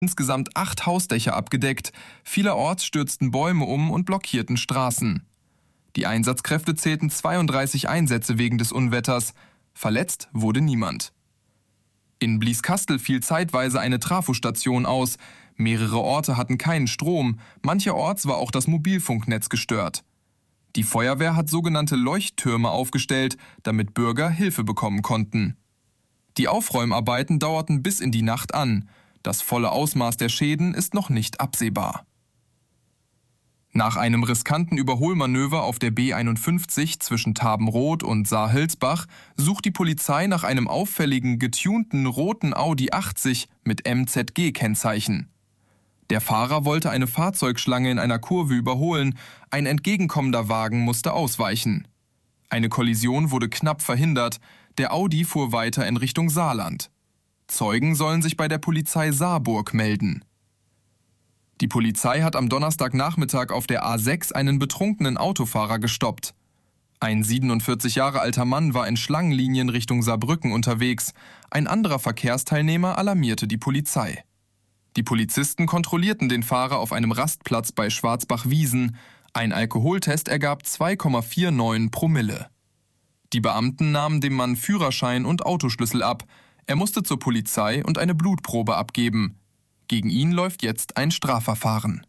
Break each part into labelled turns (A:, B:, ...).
A: insgesamt 8 Hausdächer abgedeckt, vielerorts stürzten Bäume um und blockierten Straßen. Die Einsatzkräfte zählten 32 Einsätze wegen des Unwetters, verletzt wurde niemand. In Blieskastel fiel zeitweise eine Trafostation aus, mehrere Orte hatten keinen Strom, mancherorts war auch das Mobilfunknetz gestört. Die Feuerwehr hat sogenannte Leuchttürme aufgestellt, damit Bürger Hilfe bekommen konnten. Die Aufräumarbeiten dauerten bis in die Nacht an. Das volle Ausmaß der Schäden ist noch nicht absehbar. Nach einem riskanten Überholmanöver auf der B51 zwischen Tabenroth und Saar-Hülsbach sucht die Polizei nach einem auffälligen, getunten roten Audi 80 mit MZG-Kennzeichen. Der Fahrer wollte eine Fahrzeugschlange in einer Kurve überholen, ein entgegenkommender Wagen musste ausweichen. Eine Kollision wurde knapp verhindert, der Audi fuhr weiter in Richtung Saarland. Zeugen sollen sich bei der Polizei Saarburg melden. Die Polizei hat am Donnerstagnachmittag auf der A6 einen betrunkenen Autofahrer gestoppt. Ein 47 Jahre alter Mann war in Schlangenlinien Richtung Saarbrücken unterwegs. Ein anderer Verkehrsteilnehmer alarmierte die Polizei. Die Polizisten kontrollierten den Fahrer auf einem Rastplatz bei Schwarzbach-Wiesen. Ein Alkoholtest ergab 2,49 Promille. Die Beamten nahmen dem Mann Führerschein und Autoschlüssel ab. Er musste zur Polizei und eine Blutprobe abgeben. Gegen ihn läuft jetzt ein Strafverfahren.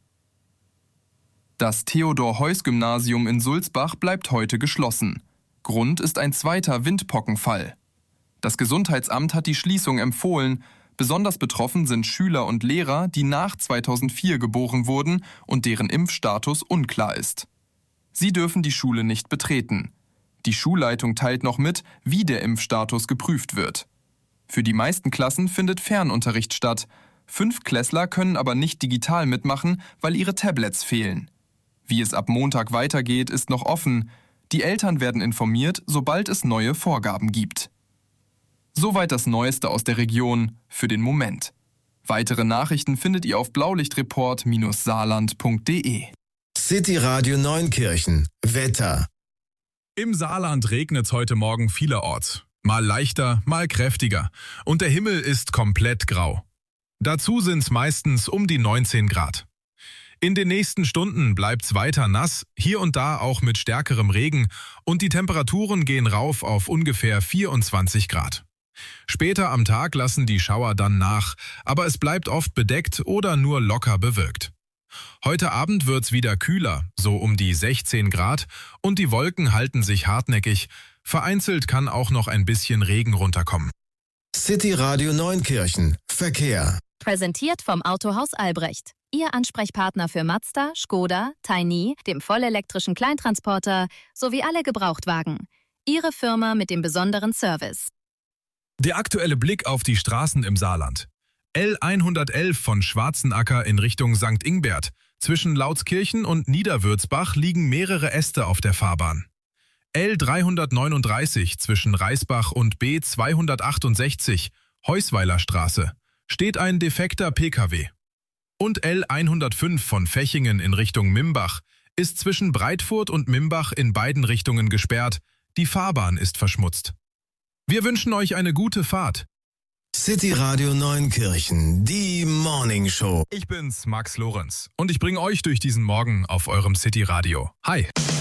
A: Das Theodor-Heuss-Gymnasium in Sulzbach bleibt heute geschlossen. Grund ist ein zweiter Windpockenfall. Das Gesundheitsamt hat die Schließung empfohlen. Besonders betroffen sind Schüler und Lehrer, die nach 2004 geboren wurden und deren Impfstatus unklar ist. Sie dürfen die Schule nicht betreten. Die Schulleitung teilt noch mit, wie der Impfstatus geprüft wird. Für die meisten Klassen findet Fernunterricht statt. 5 Klässler können aber nicht digital mitmachen, weil ihre Tablets fehlen. Wie es ab Montag weitergeht, ist noch offen. Die Eltern werden informiert, sobald es neue Vorgaben gibt. Soweit das Neueste aus der Region für den Moment. Weitere Nachrichten findet ihr auf blaulichtreport-saarland.de.
B: City Radio Neunkirchen. Wetter.
C: Im Saarland regnet es heute Morgen vielerorts. Mal leichter, mal kräftiger. Und der Himmel ist komplett grau. Dazu sind es meistens um die 19 Grad. In den nächsten Stunden bleibt es weiter nass, hier und da auch mit stärkerem Regen und die Temperaturen gehen rauf auf ungefähr 24 Grad. Später am Tag lassen die Schauer dann nach, aber es bleibt oft bedeckt oder nur locker bewölkt. Heute Abend wird's wieder kühler, so um die 16 Grad, und die Wolken halten sich hartnäckig. Vereinzelt kann auch noch ein bisschen Regen runterkommen.
B: City Radio Neunkirchen. Verkehr.
D: Präsentiert vom Autohaus Albrecht. Ihr Ansprechpartner für Mazda, Škoda, Tiny, dem vollelektrischen Kleintransporter sowie alle Gebrauchtwagen. Ihre Firma mit dem besonderen Service.
C: Der aktuelle Blick auf die Straßen im Saarland. L111 von Schwarzenacker in Richtung St. Ingbert. Zwischen Lautskirchen und Niederwürzbach liegen mehrere Äste auf der Fahrbahn. L339 zwischen Reisbach und B268, Heusweiler Straße, steht ein defekter Pkw. Und L105 von Fechingen in Richtung Mimbach ist zwischen Breitfurt und Mimbach in beiden Richtungen gesperrt. Die Fahrbahn ist verschmutzt. Wir wünschen euch eine gute Fahrt.
B: City Radio Neunkirchen, die Morning Show.
C: Ich bin's, Max Lorenz, und ich bringe euch durch diesen Morgen auf eurem City Radio. Hi!